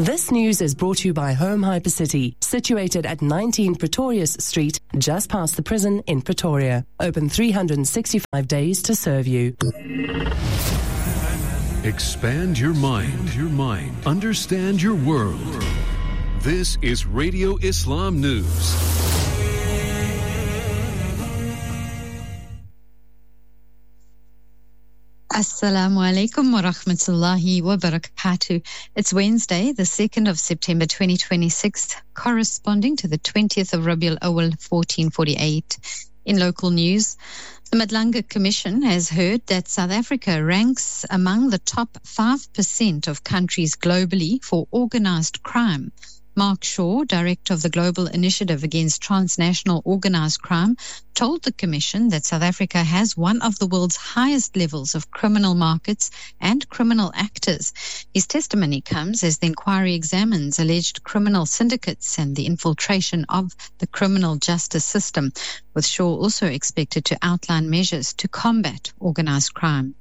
This news is brought to you by Home Hypercity, situated at 19 Pretorius Street, just past the prison in Pretoria. Open 365 days to serve you. Expand your mind. Understand your world. This is Radio Islam News. Assalamu alaikum wa rahmatullahi wa barakatuh. It's Wednesday, the 2nd of September 2026, corresponding to the 20th of Rabiul Awal 1448. In local news, the Madlanga Commission has heard that South Africa ranks among the top 5% of countries globally for organized crime. Mark Shaw, director of the Global Initiative Against Transnational Organized Crime, told the Commission that South Africa has one of the world's highest levels of criminal markets and criminal actors. His testimony comes as the inquiry examines alleged criminal syndicates and the infiltration of the criminal justice system, with Shaw also expected to outline measures to combat organized crime.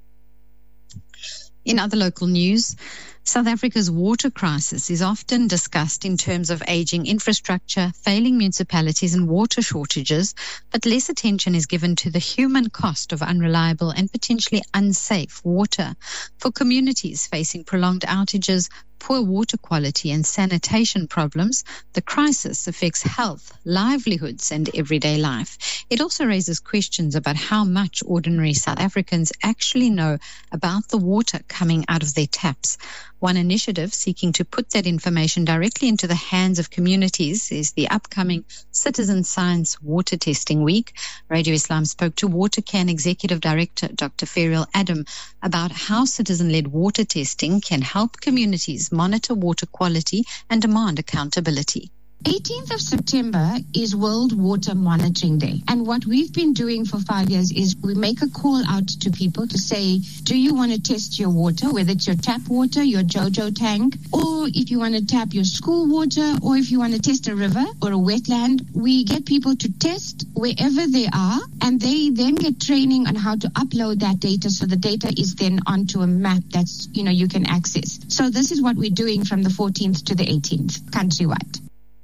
In other local news, South Africa's water crisis is often discussed in terms of aging infrastructure, failing municipalities and water shortages, but less attention is given to the human cost of unreliable and potentially unsafe water. For communities facing prolonged outages, poor water quality and sanitation problems, the crisis affects health, livelihoods and everyday life. It also raises questions about how much ordinary South Africans actually know about the water coming out of their taps. One initiative seeking to put that information directly into the hands of communities is the upcoming Citizen Science Water Testing Week. Radio Islam spoke to WaterCan Executive Director Dr. Ferial Adam about how citizen-led water testing can help communities monitor water quality and demand accountability. 18th of September is World Water Monitoring Day. And what we've been doing for 5 years is we make a call out to people to say, do you want to test your water, whether it's your tap water, your JoJo tank, or if you want to tap your school water, or if you want to test a river or a wetland. We get people to test wherever they are, and they then get training on how to upload that data, so the data is then onto a map that's, you can access. So this is what we're doing from the 14th to the 18th, countrywide.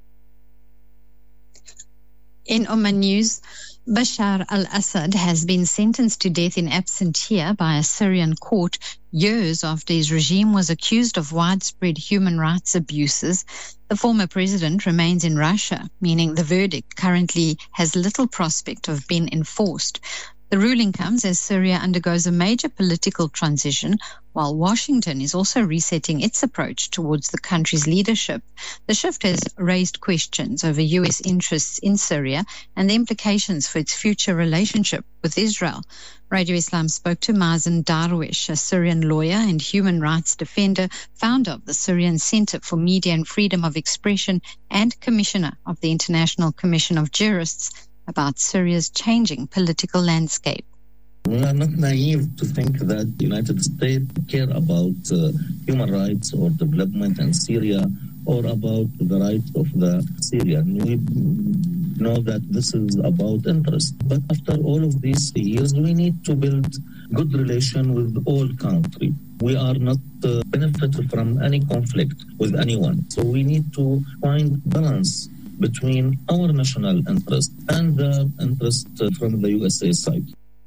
In Oman news, Bashar al-Assad has been sentenced to death in absentia by a Syrian court years after his regime was accused of widespread human rights abuses. The former president remains in Russia, meaning the verdict currently has little prospect of being enforced. The ruling comes as Syria undergoes a major political transition, while Washington is also resetting its approach towards the country's leadership. The shift has raised questions over U.S. interests in Syria and the implications for its future relationship with Israel. Radio Islam spoke to Mazen Darwish, a Syrian lawyer and human rights defender, founder of the Syrian Center for Media and Freedom of Expression and commissioner of the International Commission of Jurists, about Syria's changing political landscape. We are not naive to think that the United States care about human rights or development in Syria or about the rights of the Syrian. We know that this is about interest. But after all of these years, we need to build good relation with all countries. We are not benefited from any conflict with anyone. So we need to find balance between our national interest and the interest from the USA side.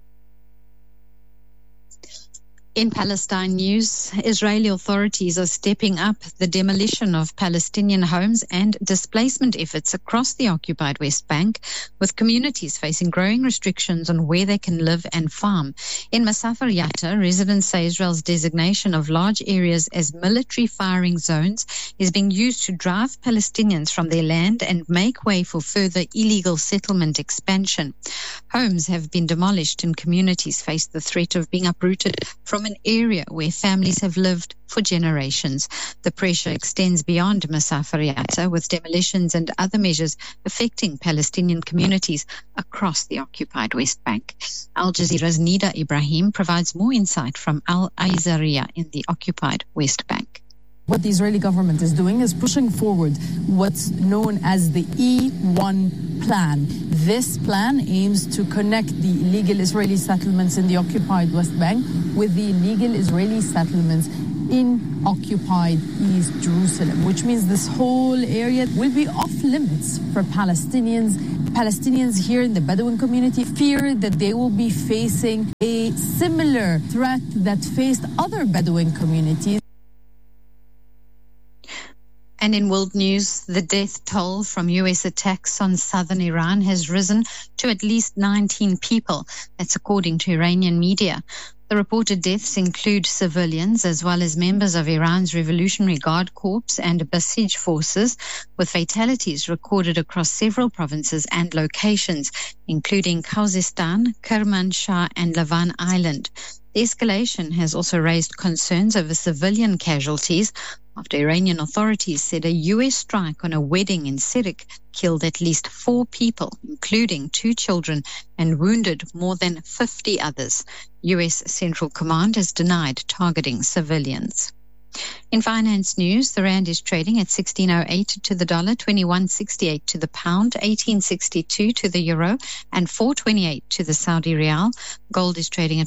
In Palestine news, Israeli authorities are stepping up the demolition of Palestinian homes and displacement efforts across the occupied West Bank, with communities facing growing restrictions on where they can live and farm. In Masafar Yatta, residents say Israel's designation of large areas as military firing zones is being used to drive Palestinians from their land and make way for further illegal settlement expansion. Homes have been demolished and communities face the threat of being uprooted from an area where families have lived for generations. The pressure extends beyond Masafar Yatta, with demolitions and other measures affecting Palestinian communities across the occupied West Bank. Al Jazeera's Nida Ibrahim provides more insight from Al Aizariya in the occupied West Bank. What the Israeli government is doing is pushing forward what's known as the E1 plan. This plan aims to connect the illegal Israeli settlements in the occupied West Bank with the illegal Israeli settlements in occupied East Jerusalem, which means this whole area will be off limits for Palestinians. Palestinians here in the Bedouin community fear that they will be facing a similar threat that faced other Bedouin communities. And in world news, the death toll from U.S. attacks on southern Iran has risen to at least 19 people. That's according to Iranian media. The reported deaths include civilians as well as members of Iran's Revolutionary Guard Corps and Basij forces, with fatalities recorded across several provinces and locations, including Khuzestan, Kermanshah, and Lavan Island. The escalation has also raised concerns over civilian casualties after Iranian authorities said a U.S. strike on a wedding in Sirik killed at least 4 people, including 2 children, and wounded more than 50 others. U.S. Central Command has denied targeting civilians. In finance news, the rand is trading at 16.08 to the dollar, 21.68 to the pound, 18.62 to the euro, and 4.28 to the Saudi rial. Gold is trading at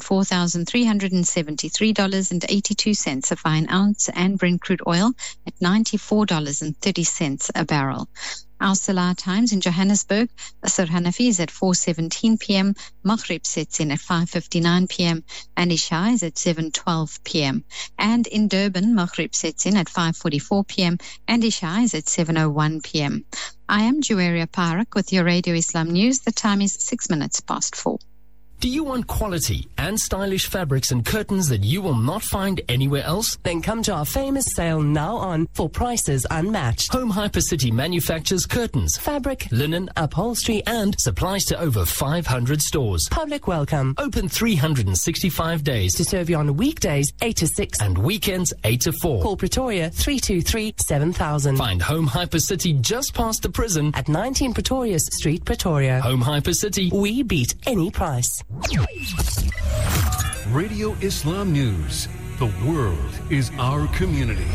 $4,373.82 a fine ounce, and Brent crude oil at $94.30 a barrel. Our Salah times in Johannesburg, Asr Hanafi is at 4:17 p.m., Maghrib sets in at 5:59 p.m., and Isha is at 7:12 p.m. And in Durban, Maghrib sets in at 5:44 p.m., and Isha is at 7:01 p.m. I am Juwaria Parak with your Radio Islam News. The time is 6 minutes past 4. Do you want quality and stylish fabrics and curtains that you will not find anywhere else? Then come to our famous sale now on for prices unmatched. Home Hypercity manufactures curtains, Fabric, linen, upholstery, and supplies to over 500 stores. Public welcome. Open 365 days To serve you on weekdays 8 to 6 and weekends 8 to 4. Call Pretoria 323 7000. Find Home Hypercity just past the prison At 19 Pretorius Street, Pretoria. Home Hypercity. We beat any price. Radio Islam News. The world is our community.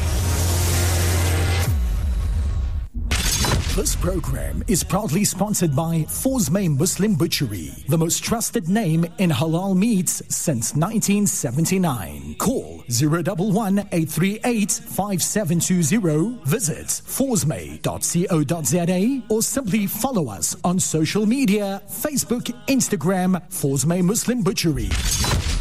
This program is proudly sponsored by Fawzmay Muslim Butchery, the most trusted name in halal meats since 1979. Call 011-838-5720. Visit fawzmay.co.za or simply follow us on social media, Facebook, Instagram, Fawzmay Muslim Butchery.